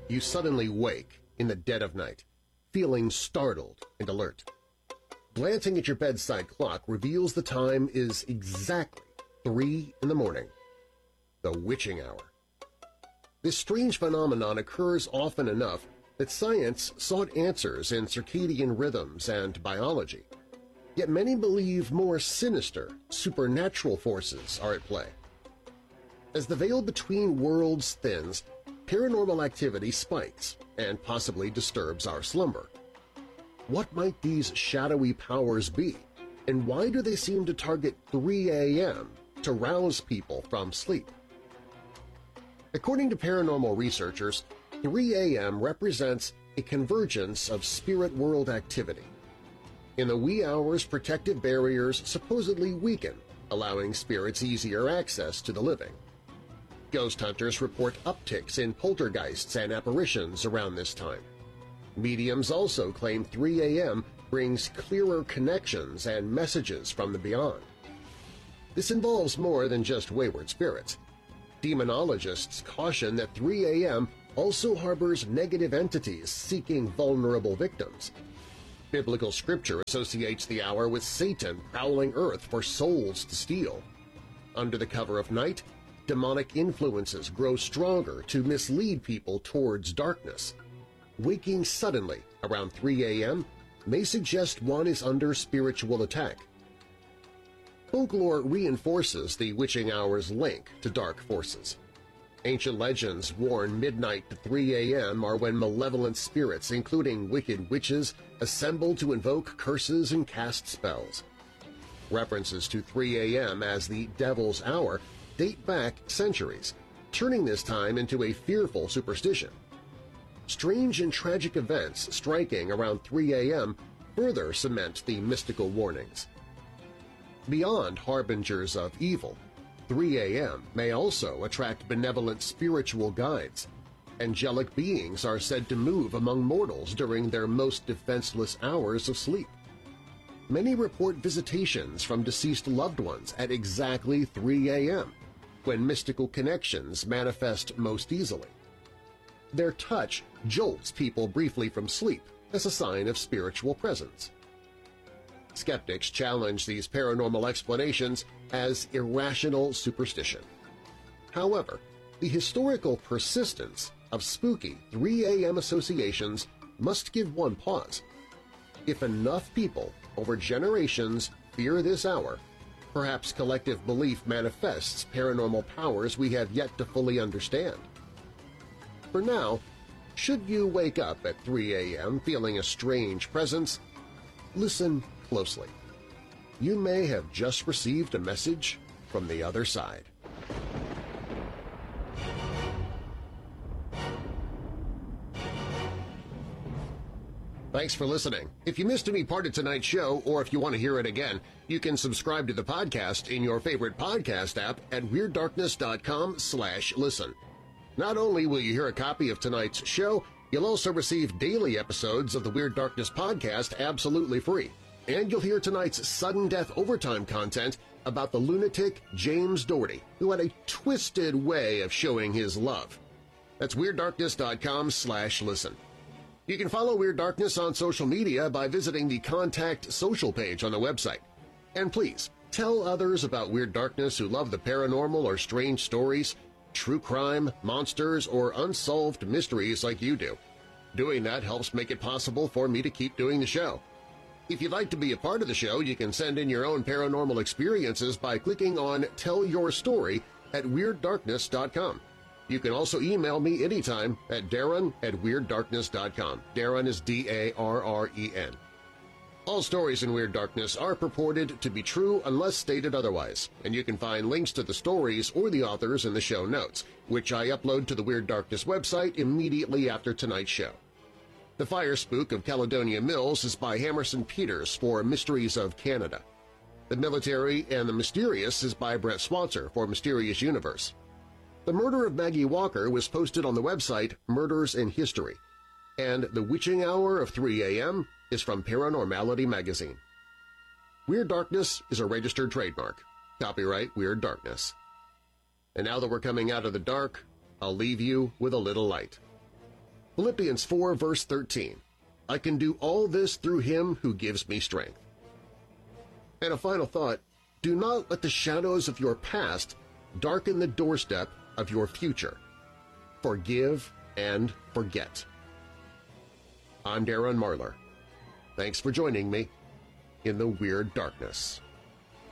you suddenly wake in the dead of night, feeling startled and alert. Glancing at your bedside clock reveals the time is exactly 3 in the morning, the witching hour. This strange phenomenon occurs often enough that science sought answers in circadian rhythms and biology, yet many believe more sinister, supernatural forces are at play. As the veil between worlds thins, paranormal activity spikes and possibly disturbs our slumber. What might these shadowy powers be, and why do they seem to target 3 a.m. to rouse people from sleep? According to paranormal researchers, 3 a.m. represents a convergence of spirit world activity. In the wee hours, protective barriers supposedly weaken, allowing spirits easier access to the living. Ghost hunters report upticks in poltergeists and apparitions around this time. Mediums also claim 3 a.m. brings clearer connections and messages from the beyond. This involves more than just wayward spirits. Demonologists caution that 3 a.m. also harbors negative entities seeking vulnerable victims. Biblical scripture associates the hour with Satan prowling earth for souls to steal. Under the cover of night, demonic influences grow stronger to mislead people towards darkness. Waking suddenly around 3 a.m. may suggest one is under spiritual attack. Folklore reinforces the witching hour's link to dark forces. Ancient legends warn midnight to 3 a.m. are when malevolent spirits, including wicked witches, assemble to invoke curses and cast spells. References to 3 a.m. as the devil's hour date back centuries, turning this time into a fearful superstition. Strange and tragic events striking around 3 a.m. further cement the mystical warnings. Beyond harbingers of evil, 3 a.m. may also attract benevolent spiritual guides. Angelic beings are said to move among mortals during their most defenseless hours of sleep. Many report visitations from deceased loved ones at exactly 3 a.m., when mystical connections manifest most easily. Their touch jolts people briefly from sleep as a sign of spiritual presence. Skeptics challenge these paranormal explanations as irrational superstition. However, the historical persistence of spooky 3 a.m. associations must give one pause. If enough people over generations fear this hour, perhaps collective belief manifests paranormal powers we have yet to fully understand. For now, should you wake up at 3 a.m. feeling a strange presence, listen closely. You may have just received a message from the other side. Thanks for listening. If you missed any part of tonight's show, or if you want to hear it again, you can subscribe to the podcast in your favorite podcast app at WeirdDarkness.com/listen. Not only will you hear a copy of tonight's show, you'll also receive daily episodes of the Weird Darkness podcast absolutely free. And you'll hear tonight's sudden death overtime content about the lunatic James Doherty, who had a twisted way of showing his love. That's WeirdDarkness.com/listen. You can follow Weird Darkness on social media by visiting the Contact Social page on the website. And please, tell others about Weird Darkness who love the paranormal or strange stories, true crime, monsters, or unsolved mysteries like you do. Doing that helps make it possible for me to keep doing the show. If you'd like to be a part of the show, you can send in your own paranormal experiences by clicking on Tell Your Story at WeirdDarkness.com. You can also email me anytime at Darren@WeirdDarkness.com. Darren is D-A-R-R-E-N. All stories in Weird Darkness are purported to be true unless stated otherwise, and you can find links to the stories or the authors in the show notes, which I upload to the Weird Darkness website immediately after tonight's show. The Fire Spook of Caledonia Mills is by Hammerson Peters for Mysteries of Canada. The Military and the Mysterious is by Brett Swatzer for Mysterious Universe. The Murder of Maggie Walker was posted on the website Murders in History, and The Witching Hour of 3 a.m. is from Paranormality magazine. Weird Darkness is a registered trademark. Copyright Weird Darkness. And now that we're coming out of the dark, I'll leave you with a little light. Philippians 4 verse 13, I can do all this through him who gives me strength. And a final thought, do not let the shadows of your past darken the doorstep of your future. Forgive and forget. I'm Darren Marlar. Thanks for joining me in the Weird Darkness.